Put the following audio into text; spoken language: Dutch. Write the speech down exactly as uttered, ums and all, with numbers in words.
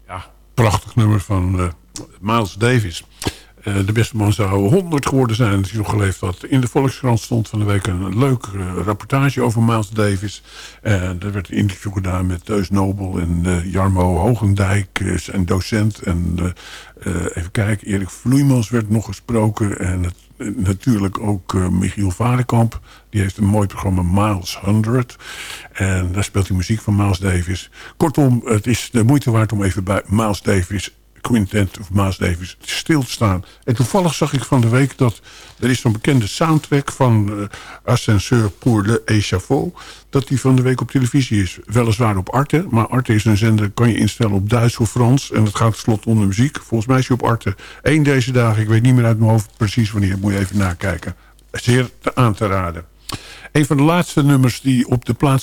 Ja, prachtig nummer van uh, Miles Davis. Uh, de beste man zou honderd geworden zijn als hij nog geleefd had. In de Volkskrant stond van de week een leuk uh, rapportage over Miles Davis. Uh, er werd een interview gedaan met Teus Nobel en uh, Jarmo Hogendijk, uh, zijn docent. En uh, uh, even kijken, Erik Vloeimans werd nog gesproken. En het, uh, natuurlijk ook uh, Michiel Varenkamp. Die heeft een mooi programma Miles honderd. En daar speelt hij muziek van Miles Davis. Kortom, het is de moeite waard om even bij Miles Davis... Quintet of Miles Davis stil te staan. En toevallig zag ik van de week dat er is zo'n bekende soundtrack van uh, Ascenseur pour le Échafaud, dat die van de week op televisie is. Weliswaar op Arte, maar Arte is een zender, kan je instellen op Duits of Frans. En het gaat slot onder muziek. Volgens mij is hij op Arte één deze dagen. Ik weet niet meer uit mijn hoofd precies wanneer. Moet je even nakijken. Zeer aan te raden. Een van de laatste nummers die op de plaats